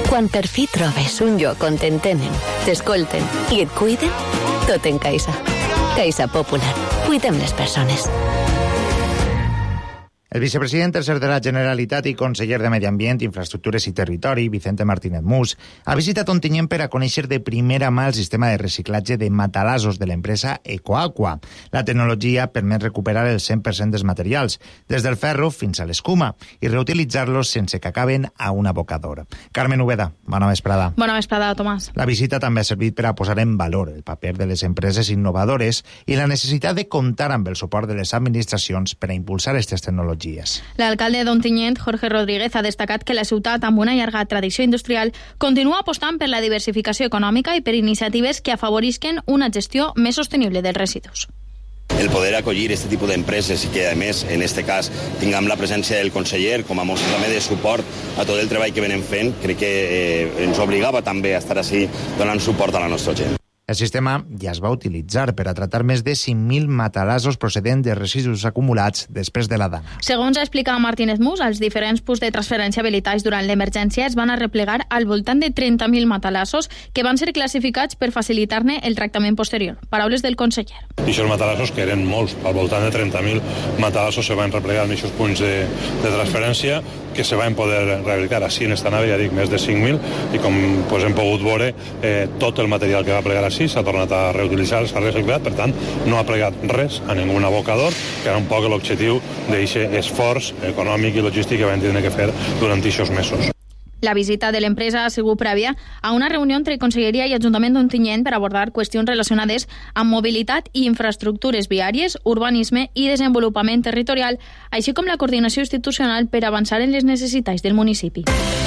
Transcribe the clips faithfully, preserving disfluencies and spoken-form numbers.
Quan per fi trobes un lloc on t'entenen, t'escolten i et cuiden, tot en Caixa. Caixa Popular. Cuidem les persones. El vicepresident tercer de la Generalitat i conseller de Medi Ambient, Infraestructures i Territori, Vicente Martínez Mus, ha visitat Ontinyent per a conèixer de primera mà el sistema de reciclatge de matalassos de l'empresa Ecoaqua. La tecnologia permet recuperar el cent per cent dels materials, des del ferro fins a l'escuma, i reutilitzar-los sense que acaben a un abocador. Carmen Ubeda, bona vesprada. Bona vesprada, Tomàs. La visita també ha servit per a posar en valor el paper de les empreses innovadores i la necessitat de comptar amb el suport de les administracions per a impulsar aquestes tecnologies. L'alcalde d'Ontinyent, Jorge Rodríguez, ha destacat que la ciutat, amb una llarga tradició industrial, continua apostant per la diversificació econòmica i per iniciatives que afavorisquen una gestió més sostenible dels residus. El poder acollir aquest tipus d'empreses i que, a més, en aquest cas, tinguem la presència del conseller com a mostra també de suport a tot el treball que venen fent, crec que eh, ens obligava també a estar així donant suport a la nostra gent. El sistema ja es va utilitzar per a tratar més de cinc mil matalassos procedents de residus acumulats després de la dana. Segons ha explicat Martínez Mus, els diferents punts de transferència habilitats durant l'emergència es van arreplegar al voltant de trenta mil matalassos que van ser classificats per facilitar-ne el tractament posterior. Paraules del conseller. I aquests matalassos, que eren molts, al voltant de trenta mil matalassos se van replegar en aquests punts de, de transferència que se van poder rehabilitar. Així en esta nave, ja dic, més de cinc mil, i com pues, hem pogut veure, eh, tot el material que va plegar així s'ha tornat a reutilitzar, s'ha reciclat, per tant, no ha plegat res a ningú abocador, que era un poc l'objectiu d'aquest esforç econòmic i logístic que vam tenir que fer durant aquests mesos. La visita de l'empresa ha sigut prèvia a una reunió entre Conselleria i Ajuntament d'Ontinyent per abordar qüestions relacionades amb mobilitat i infraestructures viàries, urbanisme i desenvolupament territorial, així com la coordinació institucional per avançar en les necessitats del municipi.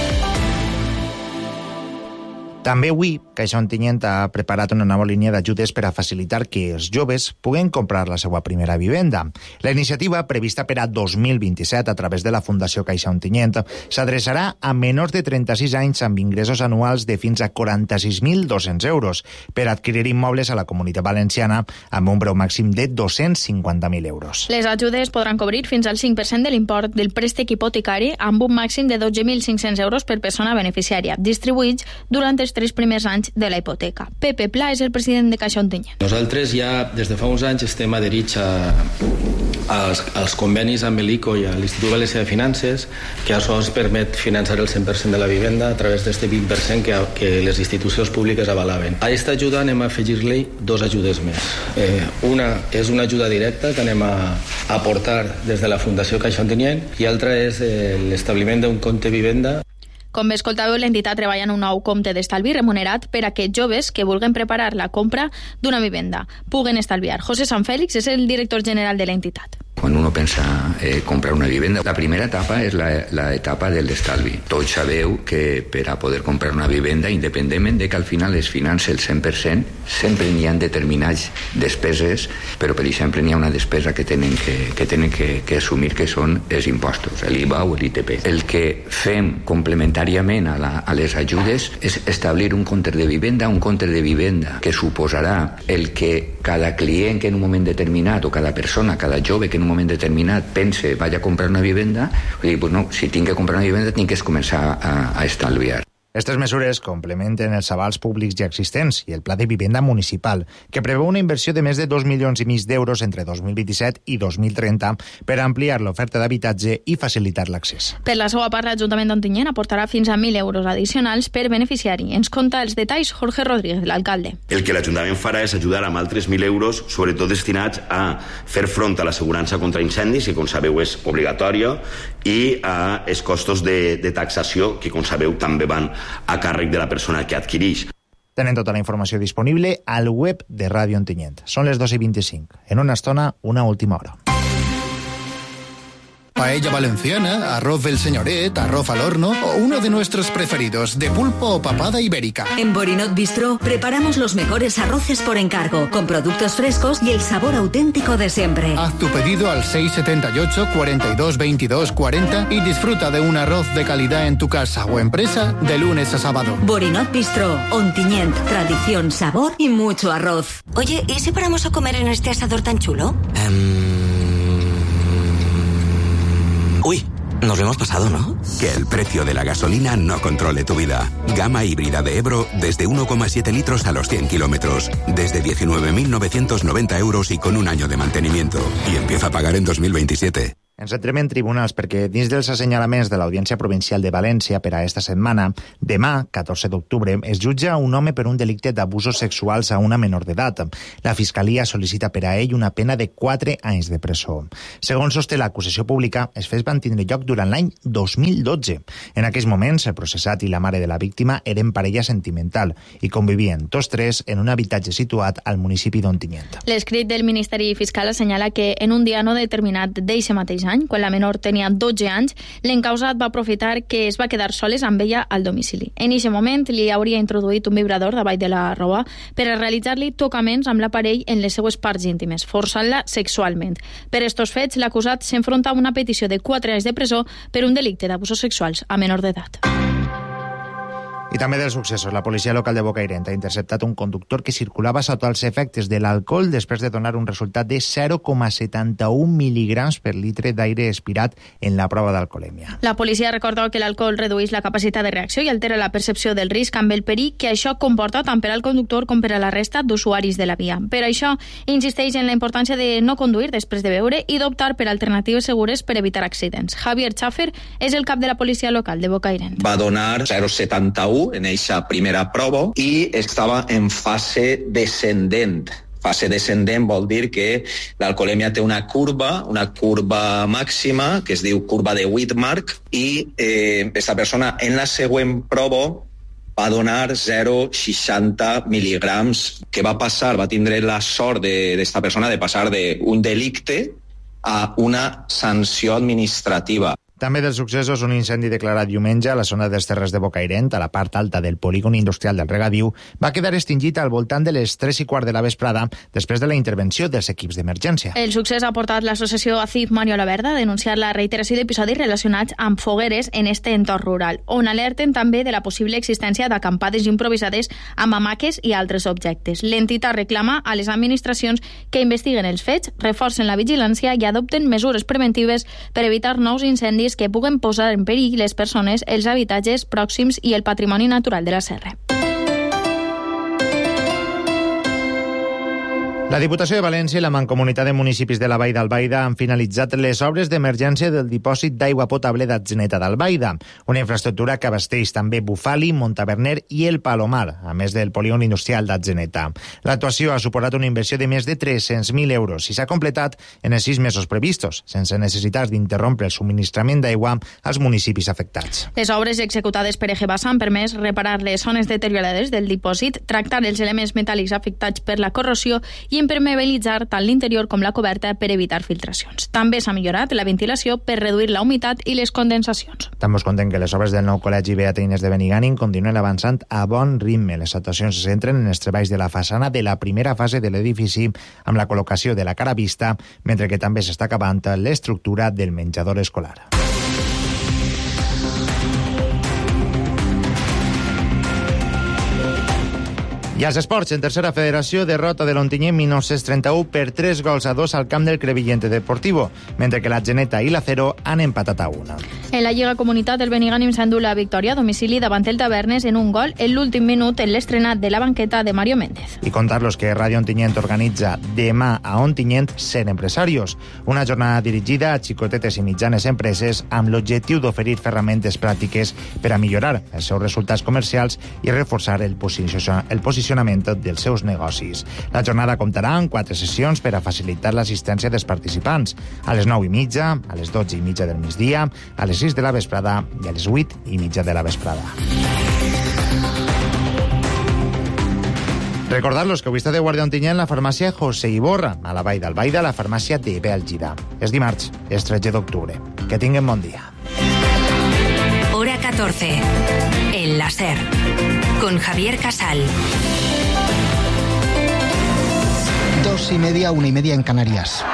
També avui, Caixa Ontinyent ha preparat una nova línia d'ajudes per a facilitar que els joves puguen comprar la seva primera vivenda. La iniciativa, prevista per a dos mil vint-i-set a través de la Fundació Caixa Ontinyent, s'adreçarà a menors de trenta-sis anys amb ingressos anuals de fins a quaranta-sis mil dos-cents euros per adquirir immobles a la Comunitat Valenciana amb un preu màxim de dos-cents cinquanta mil euros. Les ajudes podran cobrir fins al cinc per cent de l'import del préstec hipotecari amb un màxim de dotze mil cinc-cents euros per persona beneficiària, distribuïts durant els tres primers anys de la hipoteca. Pepe Pla és el president de Caixa Ontinyent. Nosaltres ja des de fa uns anys estem adherits a, als, als convenis amb l'ICO i a l'Institut Valencià de Finances, que això ens permet finançar el cent per cent de la vivenda a través d'aquest vint per cent que, que les institucions públiques avalaven. A aquesta ajuda anem a afegir-li dos ajudes més. Eh, una és una ajuda directa que anem a aportar des de la Fundació Caixa Ontinyent i altra és eh, l'establiment d'un compte vivenda. Com bé escoltàveu, l'entitat treballa en un nou compte d'estalvi remunerat per a que joves que vulguin preparar la compra d'una vivenda puguen estalviar. José Sanfélix és el director general de l'entitat. Quan uno pensa eh, comprar una vivenda, la primera etapa és la, la etapa del estalvi. Tots sabeu que per a poder comprar una vivenda, independentment de que al final es financi el cent per cent, sempre n'hi ha determinats despeses, però per exemple n'hi ha una despesa que tenen que, que, tenen que, que assumir, que són els impostos, l'I V A o l'I T P. El que fem complementàriament a, la, a les ajudes és establir un compte de vivenda, un compte de vivenda que suposarà el que cada client que en un moment determinat, o cada persona, cada jove que en un moment determinat pense vaya a comprar una vivenda, dir, pues no, si tinc que comprar una vivenda tinc que començar a, a estalviar. Aquestes mesures complementen els avals públics ja existents i el Pla de Vivenda Municipal, que preveu una inversió de més de dos milions i mig d'euros entre dos mil vint-i-set i dos mil trenta per ampliar l'oferta d'habitatge i facilitar l'accés. Per la seva part, l'Ajuntament d'Ontinyent aportarà fins a mil euros addicionals per beneficiari. Ens conta els detalls Jorge Rodríguez, l'alcalde. El que l'Ajuntament farà és ajudar amb altres mil euros, sobretot destinats a fer front a l'assegurança contra incendis, que com sabeu és obligatòria, i a els costos de, de taxació, que com sabeu també van a càrrec de la persona que adquireix. Tenen tota la informació disponible al web de Ràdio Ontinyent. Són les dos i vint-i-cinc. En una estona, una última hora. Paella valenciana, arroz del señoret, arroz al horno o uno de nuestros preferidos, de pulpo o papada ibérica. En Borinot Bistro preparamos los mejores arroces por encargo, con productos frescos y el sabor auténtico de siempre. Haz tu pedido al seis setenta y ocho, cuarenta y dos, veintidós, cuarenta y disfruta de un arroz de calidad en tu casa o empresa de lunes a sábado. Borinot Bistro, Ontinyent, tradición, sabor y mucho arroz. Oye, ¿y si paramos a comer en este asador tan chulo? Um... Uy, Nos lo hemos pasado, ¿no? Que el precio de la gasolina no controle tu vida. Gama híbrida de Ebro desde uno coma siete litros a los cien kilómetros. Desde diecinueve mil novecientos noventa euros y con un año de mantenimiento. Y empieza a pagar en dos mil veintisiete. Ens centrem en tribunals perquè dins dels assenyalaments de l'Audiència Provincial de València per a esta setmana, demà, catorze d'octubre, es jutja un home per un delicte d'abusos sexuals a una menor d'edat. La Fiscalia sol·licita per a ell una pena de quatre anys de presó. Segons sosté l'acusació pública, els fets van tindre lloc durant l'any dos mil dotze. En aquells moments, el processat i la mare de la víctima eren parella sentimental i convivien tots tres en un habitatge situat al municipi d'Ontinyent. L'escrit del Ministeri Fiscal assenyala que en un dia no determinat d'eixe mateix any, quan la menor tenia dotze anys, l'encausat va aprofitar que es va quedar soles amb ella al domicili. En aquest moment li hauria introduït un vibrador davall de la roba per a realitzar-li tocaments amb l'aparell en les seues parts íntimes, forçant-la sexualment. Per estos fets, l'acusat s'enfronta a una petició de quatre anys de presó per un delicte d'abusos sexuals a menor d'edat. I també dels successos. La policia local de Bocairent ha interceptat un conductor que circulava sota els efectes de l'alcohol després de donar un resultat de zero coma setanta-un mil·ligrams per litre d'aire expirat en la prova d'alcoholèmia. La policia recorda que l'alcohol redueix la capacitat de reacció i altera la percepció del risc amb el perill que això comporta tant per al conductor com per a la resta d'usuaris de la via. Per això, insisteix en la importància de no conduir després de beure i d'optar per alternatives segures per evitar accidents. Javier Schaffer és el cap de la policia local de Bocairent. Va donar zero coma setanta-u en eixa primera prova i estava en fase descendent. Fase descendent vol dir que l'alcoholèmia té una curva, una curva màxima, que es diu curva de Whitmark, i eh, aquesta persona en la següent prova va donar zero coma seixanta mil·ligrams. Què va passar? Va tindre la sort d'esta persona de passar d'un delicte a una sanció administrativa. També dels successos, un incendi declarat diumenge a la zona dels Terres de Bocairent, a la part alta del polígon industrial del Regadiu, va quedar extingit al voltant de les tres i quart de la vesprada després de la intervenció dels equips d'emergència. El succés ha portat l'associació A C I F Mariola Verda a denunciar la reiteració d'episodis relacionats amb fogueres en este entorn rural, on alerten també de la possible existència d'acampades improvisades amb hamaques i altres objectes. L'entitat reclama a les administracions que investiguen els fets, reforcen la vigilància i adopten mesures preventives per evitar nous incendis que puguen posar en perill les persones, els habitatges pròxims i el patrimoni natural de la serra. La Diputació de València i la Mancomunitat de Municipis de la Vall d'Albaida han finalitzat les obres d'emergència del dipòsit d'aigua potable d'Atzeneta d'Albaida, una infraestructura que abasteix també Bufali, Montaverner i el Palomar, a més del polígon industrial d'Atzeneta. L'actuació ha suposat una inversió de més de tres-cents mil euros i s'ha completat en els sis mesos previstos, sense necessitat d'interrompre el subministrament d'aigua als municipis afectats. Les obres executades per Egebasa han permès reparar les zones deteriorades del dipòsit, tractar els elements metàl·lics afectats per la corrosió i impermeabilitzar tant l'interior com la coberta per evitar filtracions. També s'ha millorat la ventilació per reduir la humitat i les condensacions. També us contem que les obres del nou Col·legi Beatrines de Benigànim continuen avançant a bon ritme. Les actuacions se centren en els treballs de la façana de la primera fase de l'edifici amb la col·locació de la cara vista, mentre que també s'està acabant l'estructura del menjador escolar. I als esports, en tercera federació, derrota de l'Ontinyent mil nou-cents trenta-u per tres gols a dos al camp del Crevillente Deportivo, mentre que l'Atzeneta i l'Acero han empatat a una. En la Lliga Comunitat, el Benigànim s'endú la victòria a domicili davant el Tavernes en un gol en l'últim minut en l'estrenat de la banqueta de Mario Méndez. I contar-los que Ràdio Ontinyent organitza demà a Ontinyent Ser Empresarios, una jornada dirigida a xicotetes i mitjanes empreses amb l'objectiu d'oferir ferramentes pràctiques per a millorar els seus resultats comercials i reforçar el posicionament el posicionament dels seus negocis. La jornada comptarà amb quatre sessions per a facilitar l'assistència dels participants, a les nou i mitja, a les dotze i mitja del migdia, a les sis de la vesprada i a les vuit i mitja de la vesprada. Recordar-los que avui està de guàrdia Ontinyent la farmàcia José Iborra, a la Vall d'Albaida, la farmàcia de Bèlgida. És dimarts, és tretze d'octubre. Que tinguin bon dia. Hora catorce. El láser. Con Javier Casal. Dos y media, una y media en Canarias.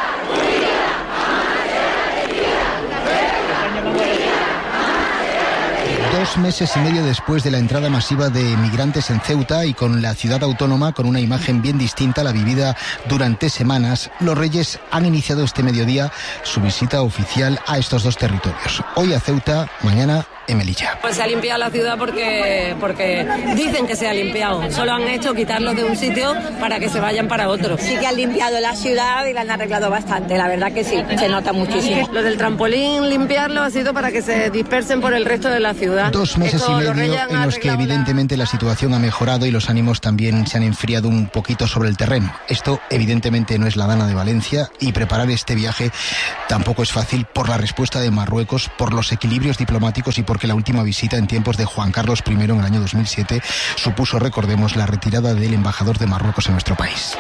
Dos meses y medio después de la entrada masiva de migrantes en Ceuta y con la ciudad autónoma con una imagen bien distinta a la vivida durante semanas, los Reyes han iniciado este mediodía su visita oficial a estos dos territorios. Hoy a Ceuta, mañana en Melilla. Pues se ha limpiado la ciudad porque, porque dicen que se ha limpiado. Solo han hecho quitarlos de un sitio para que se vayan para otro. Sí que han limpiado la ciudad y la han arreglado bastante, la verdad que sí, se nota muchísimo. Lo del trampolín, limpiarlo ha sido para que se dispersen por el resto de la ciudad. Dos meses Esto, y medio en los que evidentemente la situación ha mejorado y los ánimos también se han enfriado un poquito sobre el terreno. Esto evidentemente no es la Dana de Valencia y preparar este viaje tampoco es fácil por la respuesta de Marruecos, por los equilibrios diplomáticos y porque la última visita en tiempos de Juan Carlos primero en el año dos mil siete supuso, recordemos, la retirada del embajador de Marruecos en nuestro país.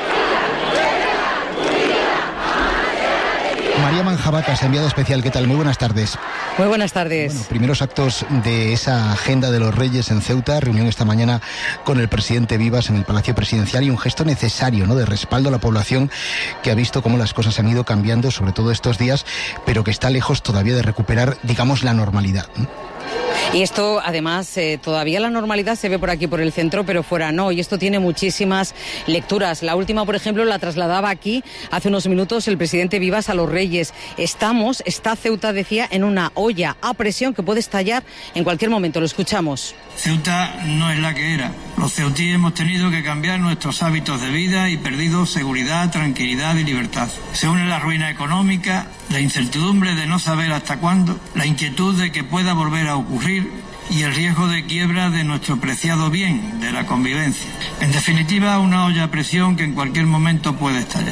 María Manjabacas, enviada especial, ¿qué tal? Muy buenas tardes. Muy buenas tardes. Bueno, primeros actos de esa agenda de los Reyes en Ceuta, reunión esta mañana con el presidente Vivas en el Palacio Presidencial y un gesto necesario, ¿no?, de respaldo a la población que ha visto cómo las cosas han ido cambiando, sobre todo estos días, pero que está lejos todavía de recuperar, digamos, la normalidad, ¿no? Y esto, además, eh, todavía la normalidad se ve por aquí, por el centro, pero fuera no. Y esto tiene muchísimas lecturas. La última, por ejemplo, la trasladaba aquí hace unos minutos el presidente Vivas a los Reyes. Estamos, está Ceuta, decía, en una olla a presión que puede estallar en cualquier momento. Lo escuchamos. Ceuta no es la que era. Los ceutíes hemos tenido que cambiar nuestros hábitos de vida y perdido seguridad, tranquilidad y libertad. Se une la ruina económica, la incertidumbre de no saber hasta cuándo, la inquietud de que pueda volver a ocurrir y el riesgo de quiebra de nuestro preciado bien, de la convivencia. En definitiva, una olla a presión que en cualquier momento puede estallar.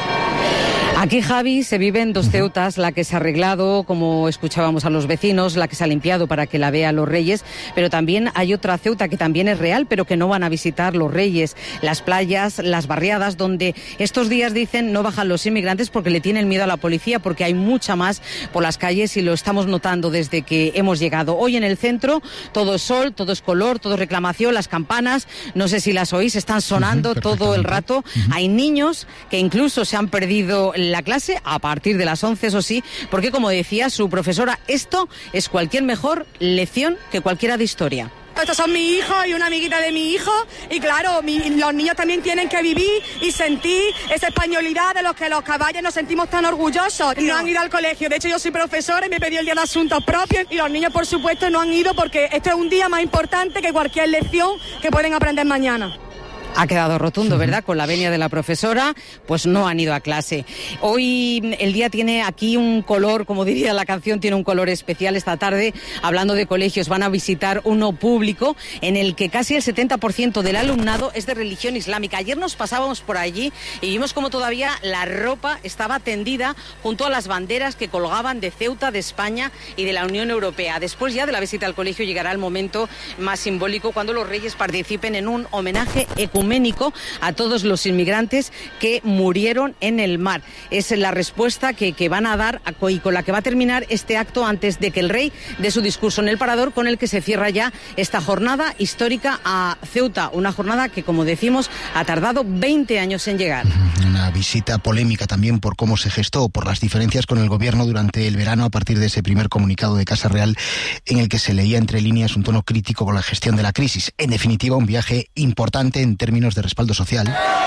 Aquí, Javi, se viven dos Ceutas, la que se ha arreglado, como escuchábamos a los vecinos, la que se ha limpiado para que la vean los Reyes, pero también hay otra Ceuta que también es real, pero que no van a visitar los Reyes. Las playas, las barriadas, donde estos días dicen no bajan los inmigrantes porque le tienen miedo a la policía, porque hay mucha más por las calles y lo estamos notando desde que hemos llegado. Hoy en el centro todo es sol, todo es color, todo es reclamación, las campanas, no sé si las oís, están sonando todo el rato. Hay niños que incluso se han perdido la clase a partir de las once, eso sí, porque como decía su profesora, esto es cualquier mejor lección que cualquiera de historia. Estos son mis hijos y una amiguita de mi hijo y claro, mi, los niños también tienen que vivir y sentir esa españolidad de los que los caballos nos sentimos tan orgullosos. No han ido al colegio, de hecho yo soy profesora y me pedí el día de asuntos propios y los niños por supuesto no han ido porque este es un día más importante que cualquier lección que pueden aprender mañana. Ha quedado rotundo, ¿verdad? Con la venia de la profesora, pues no han ido a clase. Hoy el día tiene aquí un color, como diría la canción, tiene un color especial. Esta tarde, hablando de colegios, van a visitar uno público en el que casi el setenta por ciento del alumnado es de religión islámica. Ayer nos pasábamos por allí y vimos como todavía la ropa estaba tendida junto a las banderas que colgaban de Ceuta, de España y de la Unión Europea. Después ya de la visita al colegio llegará el momento más simbólico cuando los Reyes participen en un homenaje ecuménico a todos los inmigrantes que murieron en el mar. Es la respuesta que, que van a dar y con la que va a terminar este acto antes de que el rey dé su discurso en el Parador, con el que se cierra ya esta jornada histórica a Ceuta, una jornada que, como decimos, ha tardado veinte años en llegar. Una visita polémica también por cómo se gestó, por las diferencias con el gobierno durante el verano a partir de ese primer comunicado de Casa Real en el que se leía entre líneas un tono crítico con la gestión de la crisis. En definitiva, un viaje importante en términos de respaldo social,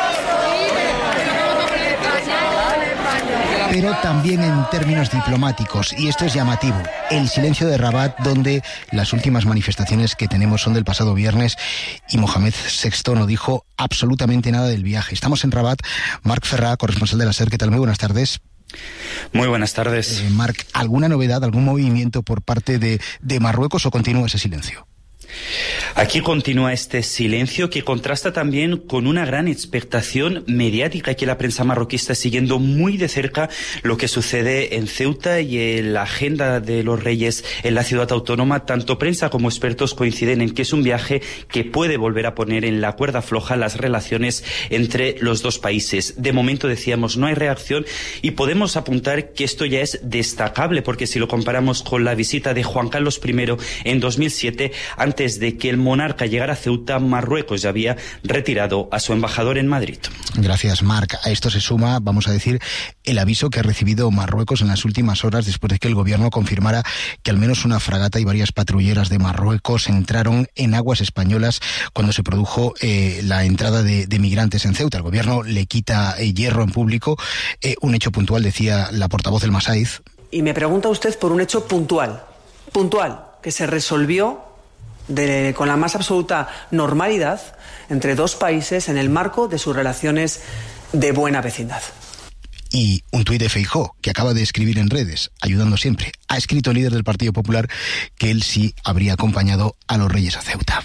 pero también en términos diplomáticos, y esto es llamativo. El silencio de Rabat, donde las últimas manifestaciones que tenemos son del pasado viernes y Mohamed sexto no dijo absolutamente nada del viaje. Estamos en Rabat. Marc Ferrà, corresponsal de la SER, ¿qué tal? Muy buenas tardes. Muy buenas tardes. Eh, Marc, ¿alguna novedad, algún movimiento por parte de, de Marruecos o continúa ese silencio? Aquí continúa este silencio que contrasta también con una gran expectación mediática que la prensa marroquí está siguiendo muy de cerca lo que sucede en Ceuta y en la agenda de los Reyes en la ciudad autónoma. Tanto prensa como expertos coinciden en que es un viaje que puede volver a poner en la cuerda floja las relaciones entre los dos países. De momento, decíamos, no hay reacción y podemos apuntar que esto ya es destacable porque si lo comparamos con la visita de Juan Carlos primero en dos mil siete ante antes de que el monarca llegara a Ceuta, Marruecos ya había retirado a su embajador en Madrid. Gracias, Marc. A esto se suma, vamos a decir, el aviso que ha recibido Marruecos en las últimas horas después de que el gobierno confirmara que al menos una fragata y varias patrulleras de Marruecos entraron en aguas españolas cuando se produjo eh, la entrada de, de migrantes en Ceuta. El gobierno le quita eh, hierro en público. Eh, un hecho puntual, decía la portavoz del Masaiz. Y me pregunta usted por un hecho puntual, puntual, que se resolvió de, con la más absoluta normalidad entre dos países en el marco de sus relaciones de buena vecindad. Y un tuit de Feijóo, que acaba de escribir en redes, ayudando siempre. Ha escrito el líder del Partido Popular que él sí habría acompañado a los Reyes a Ceuta.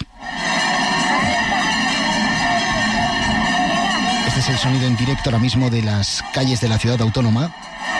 Este es el sonido en directo ahora mismo de las calles de la ciudad autónoma,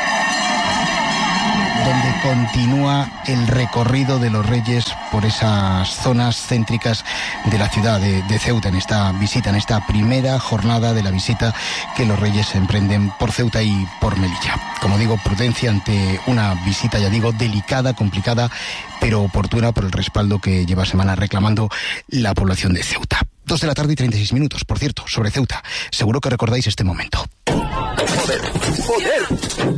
donde continúa el recorrido de los Reyes por esas zonas céntricas de la ciudad de, de Ceuta, en esta visita, en esta primera jornada de la visita que los Reyes emprenden por Ceuta y por Melilla. Como digo, prudencia ante una visita, ya digo, delicada, complicada, pero oportuna por el respaldo que lleva semanas reclamando la población de Ceuta. Dos de la tarde y treinta y seis minutos, por cierto, sobre Ceuta. Seguro que recordáis este momento. ¡Joder! ¡Joder!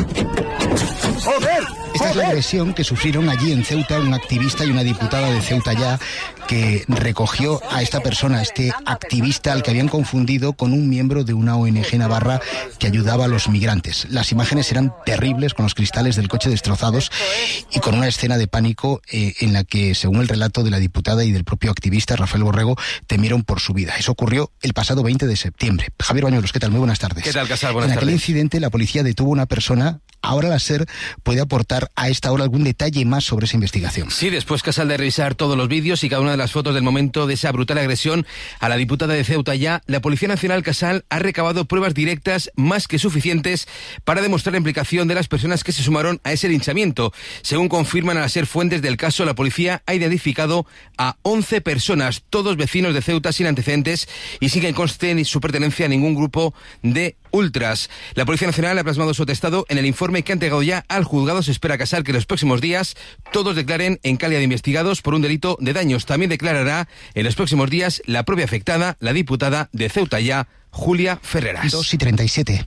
¡Joder! Esta es la agresión que sufrieron allí en Ceuta un activista y una diputada de Ceuta Ya, que recogió a esta persona, a este activista al que habían confundido con un miembro de una O N G navarra que ayudaba a los migrantes. Las imágenes eran terribles, con los cristales del coche destrozados y con una escena de pánico eh, en la que, según el relato de la diputada y del propio activista, Rafael Borrego, temieron por su vida. Eso ocurrió el pasado veinte de septiembre. Javier Bañuelos, ¿qué tal? Muy buenas tardes. ¿Qué tal, Casal? Buenas en aquel tardes. incidente, la policía detuvo a una persona. Ahora la SER puede aportar a esta hora algún detalle más sobre esa investigación. Sí, después, Casal, de revisar todos los vídeos y cada una de las fotos del momento de esa brutal agresión a la diputada de Ceuta Ya, la Policía Nacional, Casal, ha recabado pruebas directas más que suficientes para demostrar la implicación de las personas que se sumaron a ese linchamiento. Según confirman a la SER fuentes del caso, la policía ha identificado a once personas, todos vecinos de Ceuta sin antecedentes y sin que conste ni su pertenencia a ningún grupo de ultras. La Policía Nacional ha plasmado su atestado en el informe que ha entregado ya al juzgado. Se espera, Casal, que en los próximos días todos declaren en calidad de investigados por un delito de daños. También declarará en los próximos días la propia afectada, la diputada de Ceuta Ya, Julia Ferreras. dos y treinta y siete.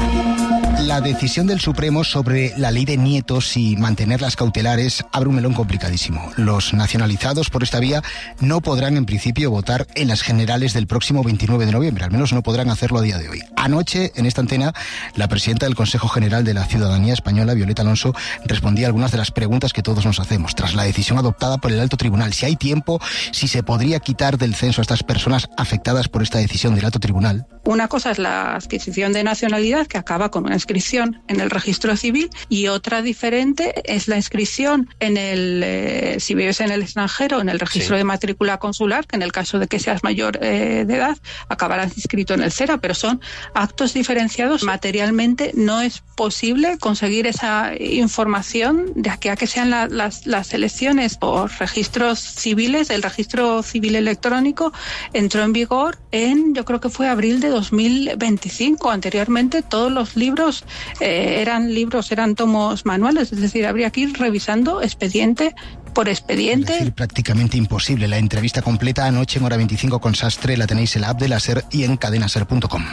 La decisión del Supremo sobre la ley de nietos y mantener las cautelares abre un melón complicadísimo. Los nacionalizados por esta vía no podrán en principio votar en las generales del próximo veintinueve de noviembre, al menos no podrán hacerlo a día de hoy. Anoche, en esta antena, la presidenta del Consejo General de la Ciudadanía Española, Violeta Alonso, respondía a algunas de las preguntas que todos nos hacemos tras la decisión adoptada por el Alto Tribunal. Si hay tiempo, si se podría quitar del censo a estas personas afectadas por esta decisión del Alto Tribunal. Una cosa es la adquisición de nacionalidad, que acaba con una inscripción en el registro civil, y otra diferente es la inscripción en el, eh, si vives en el extranjero, en el registro sí. de matrícula consular, que en el caso de que seas mayor eh, de edad, acabarás inscrito en el CERA, pero son actos diferenciados. Materialmente no es posible conseguir esa información de aquí a que sean la, las, las elecciones por registros civiles. El registro civil electrónico entró en vigor en, yo creo que fue abril de dos mil veinticinco. Anteriormente todos los libros eh, eran libros, eran tomos manuales, es decir, habría que ir revisando expediente por expediente. Es decir, prácticamente imposible. La entrevista completa anoche en Hora veinticinco con Sastre la tenéis en la app de la SER y en cadenaser punto com.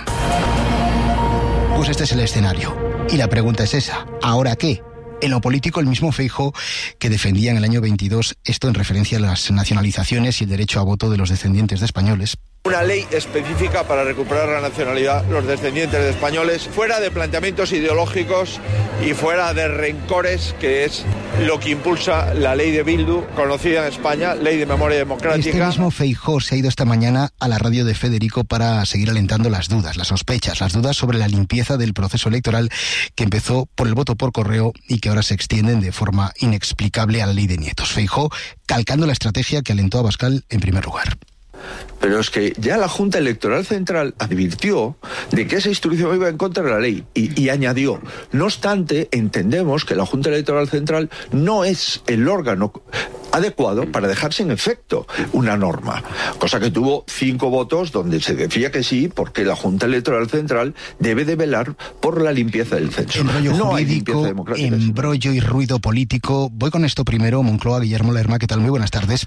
Pues este es el escenario. Y la pregunta es esa, ¿ahora qué? En lo político, el mismo Feijóo que defendía en el año veintidós esto en referencia a las nacionalizaciones y el derecho a voto de los descendientes de españoles. Una ley específica para recuperar la nacionalidad los descendientes de españoles, fuera de planteamientos ideológicos y fuera de rencores, que es lo que impulsa la ley de Bildu, conocida en España, Ley de Memoria Democrática. Este mismo Feijóo se ha ido esta mañana a la radio de Federico para seguir alentando las dudas, las sospechas, las dudas sobre la limpieza del proceso electoral que empezó por el voto por correo y que ahora se extienden de forma inexplicable a la ley de nietos. Feijóo calcando la estrategia que alentó a Abascal en primer lugar. Pero es que ya la Junta Electoral Central advirtió de que esa instrucción iba en contra de la ley y, y añadió, no obstante, entendemos que la Junta Electoral Central no es el órgano adecuado para dejar sin efecto una norma, cosa que tuvo cinco votos donde se decía que sí, porque la Junta Electoral Central debe de velar por la limpieza del censo. Embrollo no jurídico, hay limpieza embrollo y ruido político. Voy con esto primero, Moncloa. Guillermo Lerma, ¿qué tal? Muy buenas tardes.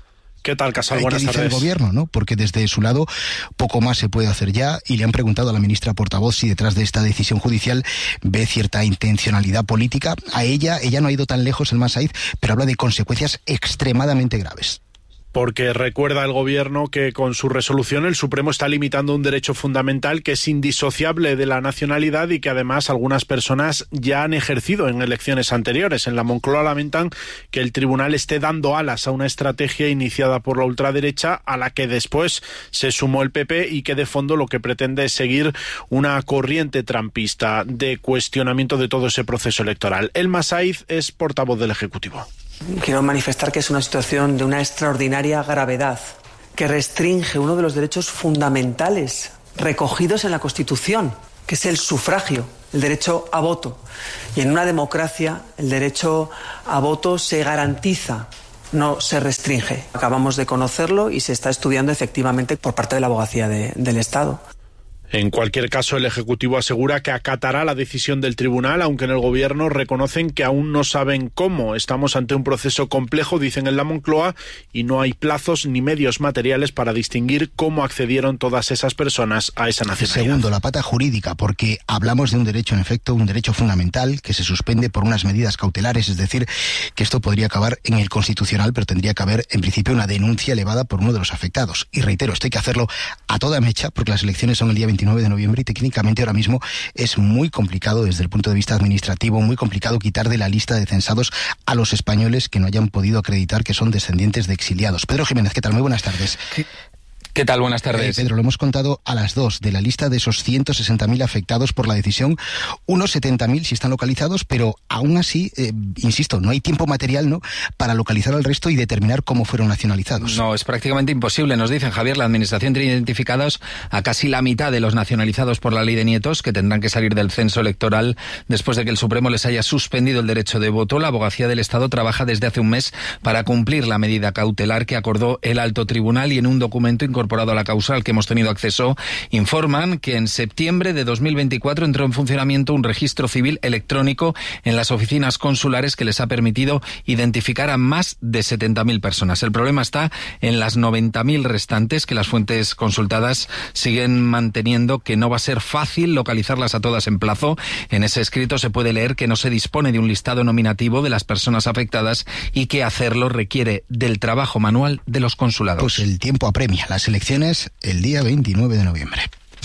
¿Qué tal, Casal? ¿Qué Buenas dice tardes. el gobierno, ¿no? Porque desde su lado poco más se puede hacer ya, y le han preguntado a la ministra portavoz si detrás de esta decisión judicial ve cierta intencionalidad política. A ella, ella no ha ido tan lejos, Elmas Saíz, pero habla de consecuencias extremadamente graves. Porque recuerda el gobierno que con su resolución el Supremo está limitando un derecho fundamental que es indisociable de la nacionalidad y que además algunas personas ya han ejercido en elecciones anteriores. En la Moncloa lamentan que el tribunal esté dando alas a una estrategia iniciada por la ultraderecha, a la que después se sumó el P P y que de fondo lo que pretende es seguir una corriente trampista de cuestionamiento de todo ese proceso electoral. Elmas Saíz es portavoz del Ejecutivo. Quiero manifestar que es una situación de una extraordinaria gravedad, que restringe uno de los derechos fundamentales recogidos en la Constitución, que es el sufragio, el derecho a voto. Y en una democracia el derecho a voto se garantiza, no se restringe. Acabamos de conocerlo y se está estudiando efectivamente por parte de la Abogacía de, del Estado. En cualquier caso, el Ejecutivo asegura que acatará la decisión del tribunal, aunque en el Gobierno reconocen que aún no saben cómo. Estamos ante un proceso complejo, dicen en la Moncloa, y no hay plazos ni medios materiales para distinguir cómo accedieron todas esas personas a esa nacionalidad. Segundo, la pata jurídica, porque hablamos de un derecho, en efecto, un derecho fundamental que se suspende por unas medidas cautelares, es decir, que esto podría acabar en el Constitucional, pero tendría que haber, en principio, una denuncia elevada por uno de los afectados. Y reitero, esto hay que hacerlo a toda mecha, porque las elecciones son el día veintinueve de noviembre y técnicamente ahora mismo es muy complicado desde el punto de vista administrativo, muy complicado quitar de la lista de censados a los españoles que no hayan podido acreditar que son descendientes de exiliados. Pedro Jiménez, ¿qué tal? Muy buenas tardes. ¿Qué, ¿Qué tal? Buenas tardes. Eh, Pedro, lo hemos contado a las dos. De la lista de esos ciento sesenta mil afectados por la decisión, unos setenta mil sí están localizados, pero aún así, eh, insisto, no hay tiempo material, ¿no?, para localizar al resto y determinar cómo fueron nacionalizados. No, es prácticamente imposible. Nos dicen, Javier, la Administración tiene identificados a casi la mitad de los nacionalizados por la ley de nietos, que tendrán que salir del censo electoral después de que el Supremo les haya suspendido el derecho de voto. La Abogacía del Estado trabaja desde hace un mes para cumplir la medida cautelar que acordó el Alto Tribunal, y en un documento incorporado a la causa al que hemos tenido acceso, informan que en septiembre de dos mil veinticuatro entró en funcionamiento un registro civil electrónico en las oficinas consulares que les ha permitido identificar a más de setenta mil personas. El problema está en las noventa mil restantes, que las fuentes consultadas siguen manteniendo que no va a ser fácil localizarlas a todas en plazo. En ese escrito se puede leer que no se dispone de un listado nominativo de las personas afectadas y que hacerlo requiere del trabajo manual de los consulados. Pues el tiempo apremia. Las elecciones el día veintinueve de noviembre.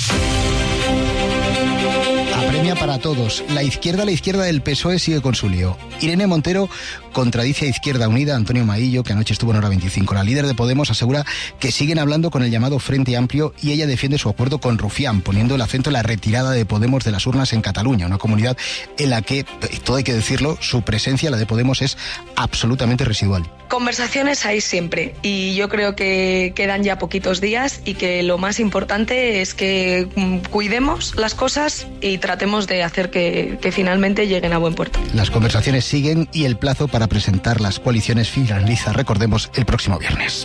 Apremia para todos. La izquierda, la izquierda del P S O E sigue con su lío. Irene Montero contradice a Izquierda Unida, Antonio Maillo, que anoche estuvo en Hora veinticinco. La líder de Podemos asegura que siguen hablando con el llamado Frente Amplio y ella defiende su acuerdo con Rufián, poniendo el acento en la retirada de Podemos de las urnas en Cataluña, una comunidad en la que, todo hay que decirlo, su presencia, la de Podemos, es absolutamente residual. Conversaciones hay siempre y yo creo que quedan ya poquitos días y que lo más importante es que cuidemos las cosas y tratemos de hacer que, que finalmente lleguen a buen puerto. Las conversaciones siguen y el plazo para presentar las coaliciones finaliza, recordemos, el próximo viernes.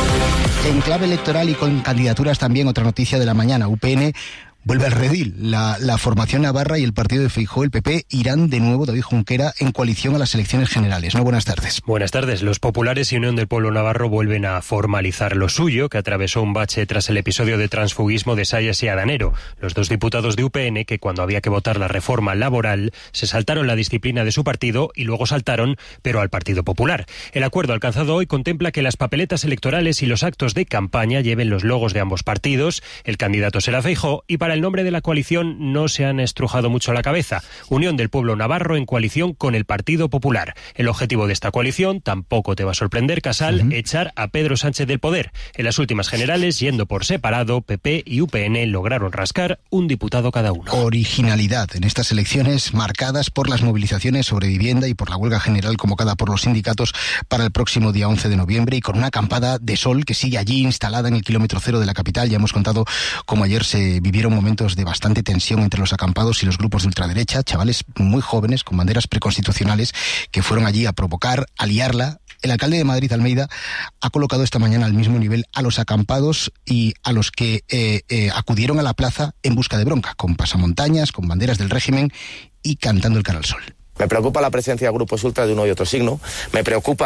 En clave electoral y con candidaturas también, otra noticia de la mañana. U P N vuelve al redil. La, la formación navarra y el partido de Feijóo, el P P, irán de nuevo, David Junquera, en coalición a las elecciones generales. ¿No? Buenas tardes. Buenas tardes. Los populares y Unión del Pueblo Navarro vuelven a formalizar lo suyo, que atravesó un bache tras el episodio de transfugismo de Sayas y Adanero. Los dos diputados de U P N, que cuando había que votar la reforma laboral, se saltaron la disciplina de su partido y luego saltaron, pero al Partido Popular. El acuerdo alcanzado hoy contempla que las papeletas electorales y los actos de campaña lleven los logos de ambos partidos. El candidato será Feijóo y para el nombre de la coalición no se han estrujado mucho la cabeza. Unión del Pueblo Navarro en coalición con el Partido Popular. El objetivo de esta coalición, tampoco te va a sorprender, Casal, uh-huh. echar a Pedro Sánchez del poder. En las últimas generales, yendo por separado, P P y U P N lograron rascar un diputado cada uno. Originalidad en estas elecciones marcadas por las movilizaciones sobre vivienda y por la huelga general convocada por los sindicatos para el próximo día once de noviembre, y con una acampada de sol que sigue allí instalada en el kilómetro cero de la capital. Ya hemos contado cómo ayer se vivieron momentos de bastante tensión entre los acampados y los grupos de ultraderecha, chavales muy jóvenes con banderas preconstitucionales que fueron allí a provocar, a liarla. El alcalde de Madrid, Almeida, ha colocado esta mañana al mismo nivel a los acampados y a los que eh, eh, acudieron a la plaza en busca de bronca, con pasamontañas, con banderas del régimen y cantando el cara al sol. Me preocupa la presencia de grupos ultra de uno y otro signo, me preocupa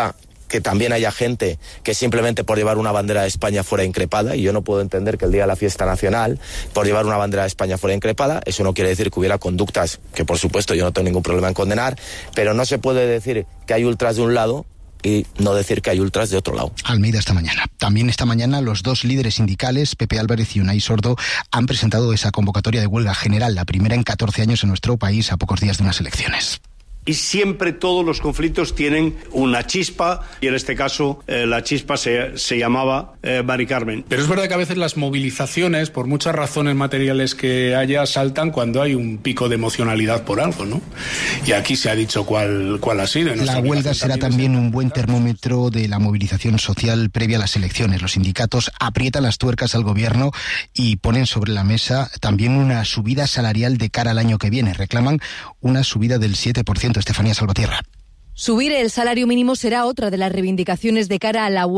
que también haya gente que simplemente por llevar una bandera de España fuera increpada, y yo no puedo entender que el día de la fiesta nacional, por llevar una bandera de España fuera increpada. Eso no quiere decir que hubiera conductas que, por supuesto, yo no tengo ningún problema en condenar, pero no se puede decir que hay ultras de un lado y no decir que hay ultras de otro lado. Almeida esta mañana. También esta mañana los dos líderes sindicales, Pepe Álvarez y Unai Sordo, han presentado esa convocatoria de huelga general, la primera en catorce años en nuestro país, a pocos días de unas elecciones. Y siempre todos los conflictos tienen una chispa, y en este caso eh, la chispa se, se llamaba eh, Mari Carmen. Pero es verdad que a veces las movilizaciones, por muchas razones materiales que haya, saltan cuando hay un pico de emocionalidad por algo, ¿no? Y aquí se ha dicho cuál, cuál ha sido. La huelga será también un buen termómetro de la movilización social previa a las elecciones. Los sindicatos aprietan las tuercas al gobierno y ponen sobre la mesa también una subida salarial de cara al año que viene. Reclaman una subida del siete por ciento. Estefanía Salvatierra. Subir el salario mínimo será otra de las reivindicaciones de cara a la